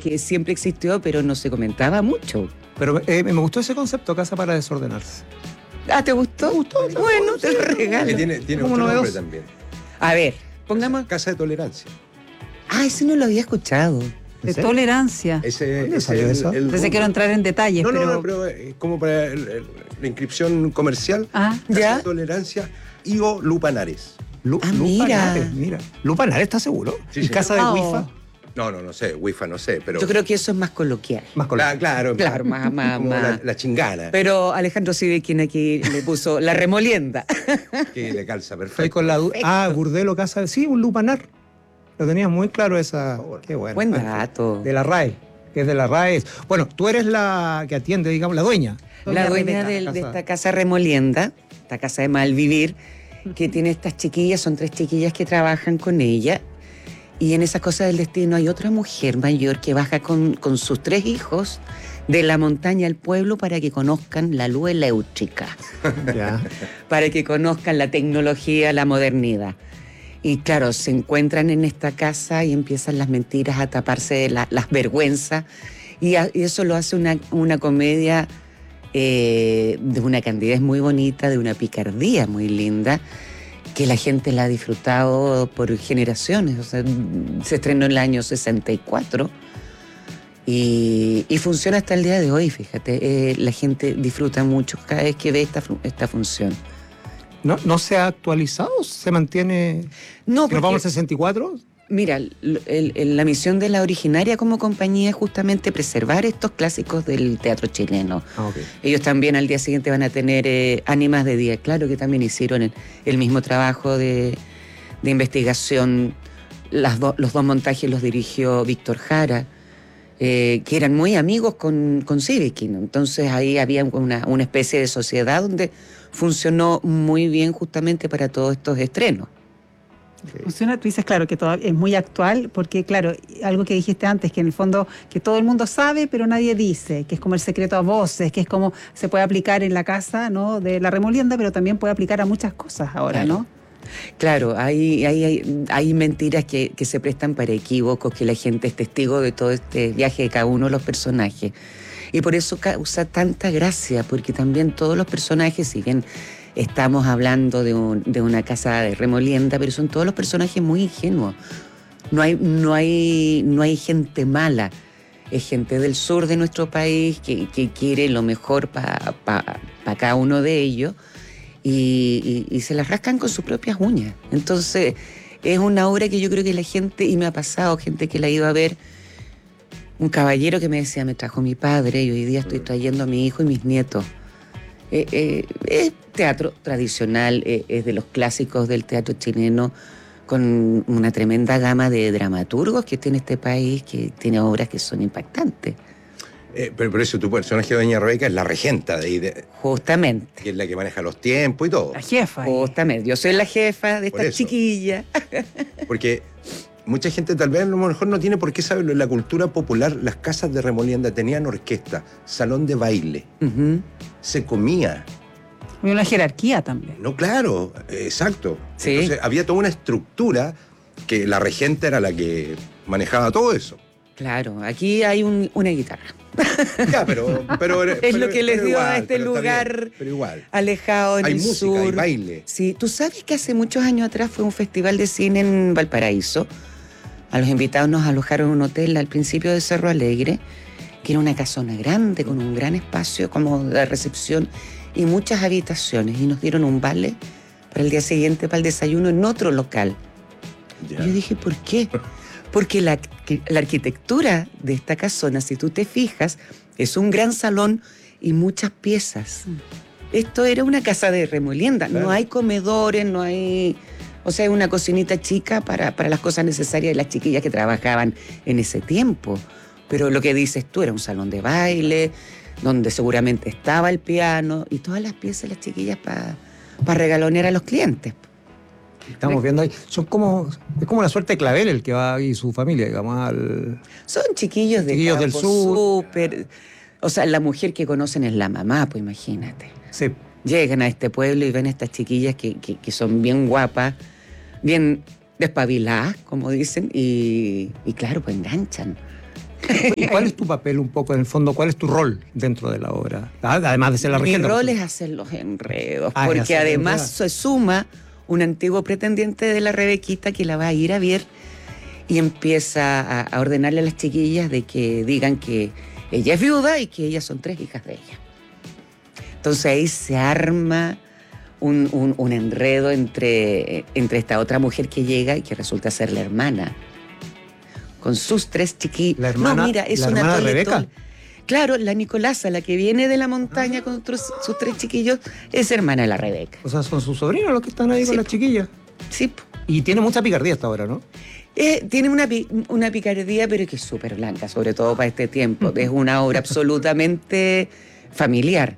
que siempre existió, pero no se comentaba mucho. Pero me gustó ese concepto, casa para desordenarse. Ah, ¿te gustó? Me gustó. Bueno, te lo Que regalo. tiene Como otro nombre novedoso. también. A ver, pongamos... Casa de tolerancia. Ah, ese no lo había escuchado. De serio? tolerancia. Ese salió eso? Entonces quiero entrar en detalles, No, pero... no, pero como para la inscripción comercial, Ah, Casa ¿ya? de tolerancia Ivo Lupanares. Mira. Lupanares, ¿estás seguro? Sí, ¿Y sí. casa de Oh. Wi-Fi? No sé, Wi-Fi no sé, pero... Yo creo que eso es más coloquial. Más coloquial. Claro, Claro, más... como la chingana, Pero Alejandro Sidekin aquí le puso la remolienda. que le calza Estoy perfecto. con la duda. Burdelo, casa de... Sí, un lupanar. Lo tenías muy claro esa... Por favor. Qué bueno. Buen Ángel. dato. De la RAE. Que es de la RAE. Bueno, tú eres la que atiende, digamos, la dueña. La dueña Rebeca, de casa. esta casa remolienda, esta casa de malvivir, que tiene estas chiquillas, son 3 chiquillas que trabajan con ella. Y en esa cosa del destino hay otra mujer mayor que baja con sus 3 hijos de la montaña al pueblo para que conozcan la luz eléctrica, Ya. para que conozcan la tecnología, la modernidad. Y claro, se encuentran en esta casa y empiezan las mentiras a taparse de las vergüenzas. Y eso lo hace una comedia de una candidez muy bonita, de una picardía muy linda, que la gente la ha disfrutado por generaciones. O sea, se estrenó en el año 64 y funciona hasta el día de hoy, fíjate. La gente disfruta mucho cada vez que ve esta función. ¿No se ha actualizado? ¿Se mantiene? No, Si nos vamos porque- al 64. Mira, la misión de la originaria como compañía es justamente preservar estos clásicos del teatro chileno. Ah, ok. Ellos también al día siguiente van a tener Ánimas de Día. Claro que también hicieron el mismo trabajo de investigación. Los 2 montajes los dirigió Víctor Jara, que eran muy amigos con Sidekin. Entonces ahí había una especie de sociedad donde funcionó muy bien justamente para todos estos estrenos. funciona, tú dices, claro, que todavía es muy actual, porque, claro, algo que dijiste antes, que en el fondo, que todo el mundo sabe, pero nadie dice, que es como el secreto a voces, que es como se puede aplicar en la casa, ¿no?, de la remolienda, pero también puede aplicar a muchas cosas ahora, Claro. ¿no? Claro, hay mentiras que se prestan para equívocos, que la gente es testigo de todo este viaje de cada uno de los personajes. Y por eso causa tanta gracia, porque también todos los personajes, si bien estamos hablando de una casa de remolienda, pero son todos los personajes muy ingenuos. No hay gente mala. Es gente del sur de nuestro país que quiere lo mejor para cada uno de ellos. Y se las rascan con sus propias uñas. Entonces, es una obra que yo creo que la gente, y me ha pasado, gente que la ha ido a ver, un caballero que me decía, me trajo mi padre, y hoy día estoy trayendo a mi hijo y mis nietos. Es teatro tradicional, es de los clásicos del teatro chileno, con una tremenda gama de dramaturgos que tiene este país, que tiene obras que son impactantes. Pero por eso tu personaje de Doña Rebeca es la regenta de ahí, Justamente. que es la que maneja los tiempos y todo. La jefa. Justamente. Yo soy la jefa de Por esta eso. chiquilla. Porque mucha gente tal vez a lo mejor no tiene por qué saberlo. En la cultura popular, las casas de remolienda tenían orquesta, salón de baile, Ujú. se comía. Hay una jerarquía también. No, claro, exacto. Sí. Entonces había toda una estructura que la regenta era la que manejaba todo eso. Claro, aquí hay una guitarra. Ya, pero Es lo que les dio a este pero está lugar bien, pero igual. alejado en Hay el música, sur. hay baile. Sí, tú sabes que hace muchos años atrás fue un festival de cine en Valparaíso. A los invitados nos alojaron en un hotel al principio de Cerro Alegre, que era una casona grande, con un gran espacio como de recepción y muchas habitaciones. Y nos dieron un vale para el día siguiente, para el desayuno, en otro local. Ya. Y yo dije, ¿por qué? Porque la arquitectura de esta casona, si tú te fijas, es un gran salón y muchas piezas. Esto era una casa de remolienda. Claro. No hay comedores, no hay... O sea, una cocinita chica para las cosas necesarias de las chiquillas que trabajaban en ese tiempo. Pero lo que dices tú, era un salón de baile, donde seguramente estaba el piano y todas las piezas de las chiquillas para regalonear a los clientes. Estamos viendo ahí. Es como una suerte de Clavel el que va y su familia, digamos, al... Son chiquillos de Chiquillos del campo, sur. súper... O sea, la mujer que conocen es la mamá, pues imagínate. Sí. Llegan a este pueblo y ven a estas chiquillas que son bien guapas, bien despabiladas, como dicen, y claro, pues enganchan. ¿Y cuál es tu papel un poco, en el fondo, cuál es tu rol dentro de la obra? Además de ser la Mi regenta. rol es hacer los enredos, Ah, es porque hacer además enredos. se suma un antiguo pretendiente de la Rebequita que la va a ir a ver y empieza a ordenarle a las chiquillas de que digan que ella es viuda y que ellas son 3 hijas de ella. Entonces ahí se arma un enredo entre esta otra mujer que llega y que resulta ser la hermana, con sus 3 chiquillos. La hermana, no, mira, es la una hermana tole, Rebeca. tole. Claro, la Nicolasa, la que viene de la montaña con sus 3 chiquillos, es hermana de la Rebeca. O sea, son sus sobrinos los que están ahí Sí. con las chiquillas. Sí, po. Y tiene mucha picardía hasta ahora, ¿no? Tiene una picardía, pero que es súper blanca, sobre todo para este tiempo. Es una obra absolutamente familiar.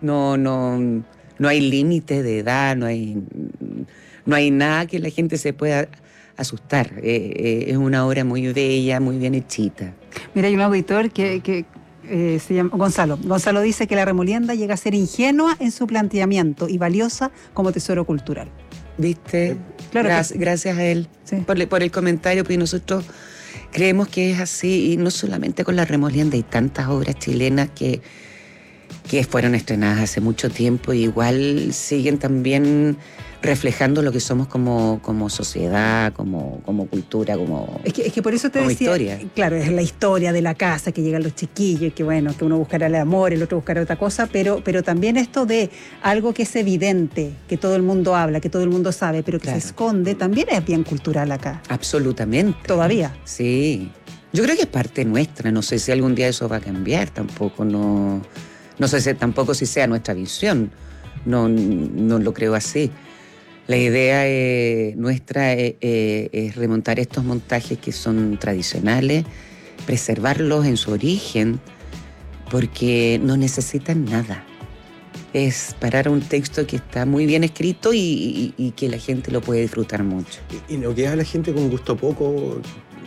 No hay límite de edad, no hay nada que la gente se pueda asustar. Es una obra muy bella, muy bien hechita. Mira, hay un auditor que se llama Gonzalo. Gonzalo dice que la Remolienda llega a ser ingenua en su planteamiento y valiosa como tesoro cultural. ¿Viste? Claro que- Gracias a él Sí. por el comentario, porque nosotros creemos que es así, y no solamente con la Remolienda, hay tantas obras chilenas que fueron estrenadas hace mucho tiempo y igual siguen también reflejando lo que somos como sociedad, como cultura, como... Es que por eso te Como decía, historia. claro, es la historia de la casa, que llegan los chiquillos, que bueno, que uno buscará el amor, el otro buscará otra cosa, pero también esto de algo que es evidente, que todo el mundo habla, que todo el mundo sabe, pero que Claro. se esconde, también es bien cultural acá, Absolutamente. todavía. Sí. Yo creo que es parte nuestra, no sé si algún día eso va a cambiar, tampoco, no sé tampoco si sea nuestra visión, no lo creo así. La idea nuestra es remontar estos montajes que son tradicionales, preservarlos en su origen, porque no necesitan nada. Es parar un texto que está muy bien escrito y que la gente lo puede disfrutar mucho. Y no queda la gente con gusto poco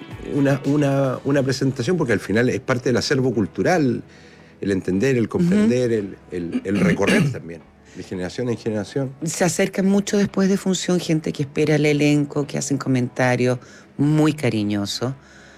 una presentación, porque al final es parte del acervo cultural, el entender, el comprender, el recorrer también, de generación en generación. Se acercan mucho después de función gente que espera el elenco, que hacen comentarios muy cariñosos.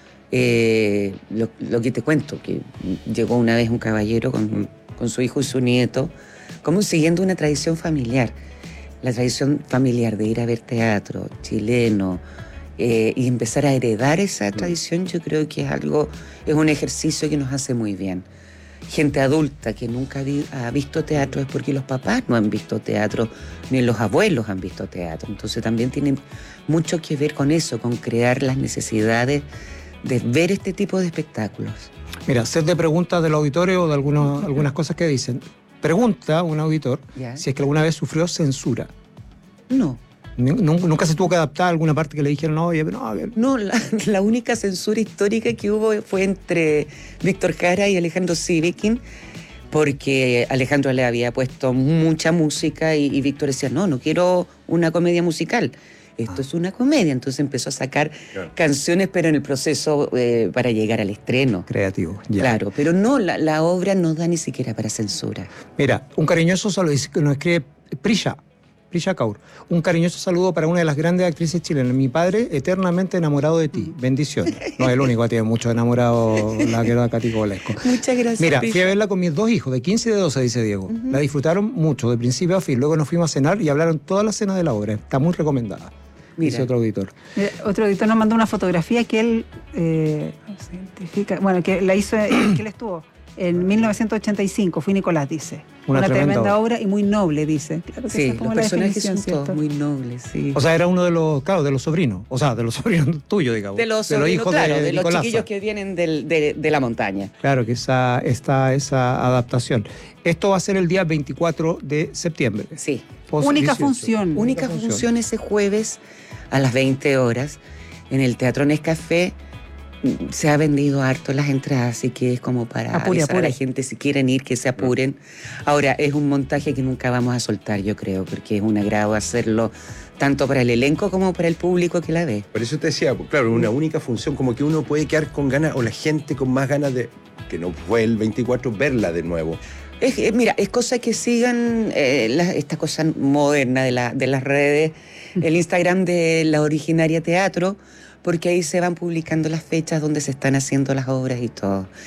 Lo que te cuento, que llegó una vez un caballero con su hijo y su nieto, como siguiendo una tradición familiar. La tradición familiar de ir a ver teatro chileno y empezar a heredar esa tradición, yo creo que es un ejercicio que nos hace muy bien. Gente adulta que nunca ha visto teatro es porque los papás no han visto teatro, ni los abuelos han visto teatro. Entonces también tiene mucho que ver con eso, con crear las necesidades de ver este tipo de espectáculos. Mira, set de preguntas del auditorio o de algunas cosas que dicen. Pregunta un auditor ¿Ya? si es que alguna vez sufrió censura. No. Nunca se tuvo que adaptar a alguna parte que le dijeron, oye, pero no, No, la única censura histórica que hubo fue entre Víctor Jara y Alejandro Sivekin, porque Alejandro le había puesto mucha música y Víctor decía, no quiero una comedia musical, esto es una comedia. Entonces empezó a sacar canciones, pero en el proceso para llegar al estreno. creativo. Ya. Claro, pero no, la obra no da ni siquiera para censura. Mira, un cariñoso saludo, que nos escribe Prisha Kaur. Un cariñoso saludo para una de las grandes actrices chilenas. Mi padre, eternamente enamorado de ti. Bendiciones. No es el único, tiene muchos enamorados la que era Cati Cobalesco. Muchas gracias. Mira, Prisha. fui a verla con mis 2 hijos, de 15 y de 12, dice Diego. La disfrutaron mucho, de principio a fin. Luego nos fuimos a cenar y hablaron toda la cena de la obra. Está muy recomendada. Mira. Dice otro auditor. Otro editor nos mandó una fotografía que él se identifica, bueno, que la hizo, que él estuvo en 1985, fue Nicolás, dice. Una tremenda tremenda obra. obra y muy noble, dice. Claro que esa Sí, es como los la personajes definición, son todos ¿cierto? muy nobles, sí. O sea, era uno de los, claro, de los sobrinos. O sea, de los sobrinos tuyos, digamos. De los sobrinos, hijos claro, de de los Nicolasa. chiquillos que vienen de la montaña. Claro que está esa adaptación. Esto va a ser el día 24 de septiembre. Sí. Post Única 18. función. Única función ese jueves a las 20 horas en el Teatro Nescafé. Se ha vendido harto las entradas, así que es como para Apure, avisar a apure. la gente si quieren ir, que se apuren. Ahora, es un montaje que nunca vamos a soltar, yo creo, porque es un agrado hacerlo tanto para el elenco como para el público que la ve. Por eso te decía, claro, una única función, como que uno puede quedar con ganas, o la gente con más ganas de, que no fue el 24, verla de nuevo. Mira, es cosa que sigan esta cosa moderna de las redes, el Instagram de La Originaria Teatro, porque ahí se van publicando las fechas donde se están haciendo las obras y todo.